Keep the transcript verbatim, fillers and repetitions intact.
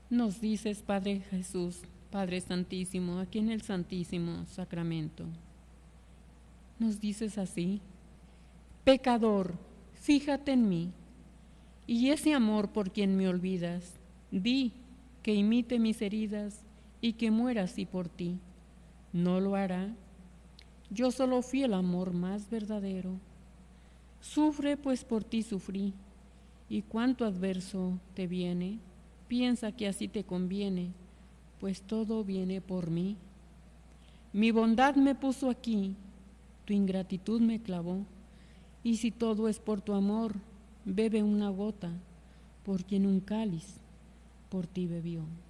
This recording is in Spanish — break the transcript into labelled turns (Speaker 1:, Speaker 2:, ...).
Speaker 1: Nos dices, Padre Jesús, Padre Santísimo, aquí en el Santísimo Sacramento. Nos dices así: pecador, fíjate en mí, y ese amor por quien me olvidas, di que imite mis heridas y que muera así por ti. ¿No lo hará? Yo solo fui el amor más verdadero. Sufre, pues por ti sufrí, y cuanto adverso te viene, piensa que así te conviene, pues todo viene por mí. Mi bondad me puso aquí, tu ingratitud me clavó, y si todo es por tu amor, bebe una gota, por quien un cáliz por ti bebió.